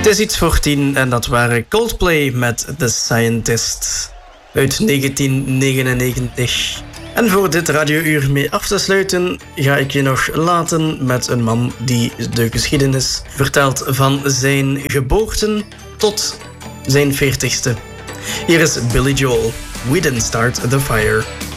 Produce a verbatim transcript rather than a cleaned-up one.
is iets voor tien en dat waren Coldplay met The Scientist uit negentien negenennegentig. En voor dit radiouur mee af te sluiten ga ik je nog laten met een man die de geschiedenis vertelt van zijn geboorte tot zijn veertigste. Hier is Billy Joel, We Didn't Start the Fire.